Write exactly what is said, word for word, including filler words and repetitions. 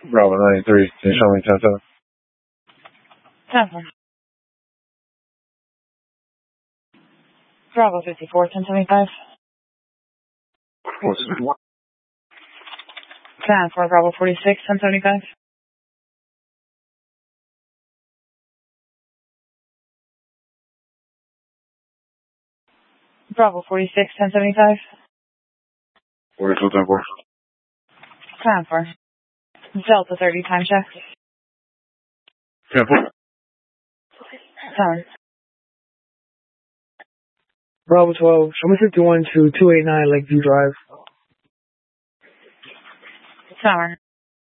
Bravo ninety-three, can you show me ten seven? ten four. Bravo fifty-four, ten seventy-five. ten four, Bravo forty-six, ten seventy-five. Bravo forty-six, ten seventy-five. forty-two, ten four. ten four. Delta thirty, time check. ten four. Seven. Bravo twelve, show me fifty-one to two eighty-nine Lakeview Drive. Tower.